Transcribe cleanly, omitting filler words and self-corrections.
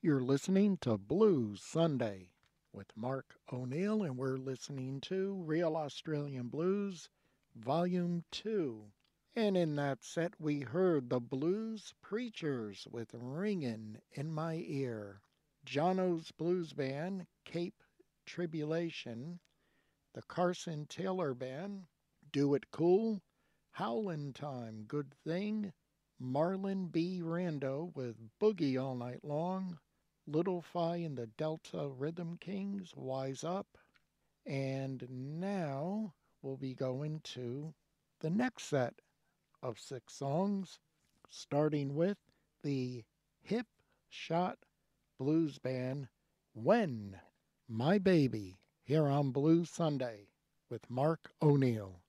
You're listening to Blues Sunday with Mark O'Neill, and we're listening to Real Australian Blues, Volume 2. And in that set, we heard the Blues Preachers with Ringin' in My Ear, Jono's Blues Band, Cape Tribulation, the Carson Taylor Band, Do It Cool, Howlin' Time, Good Thing, Marlon B. Rando with Boogie All Night Long, Little Fi and the Delta Rhythm Kings, Wise Up. And now we'll be going to the next set of 6 songs, starting with the Hip Shot Blues Band, When My Baby, here on Blues Sunday with Mark O'Neill.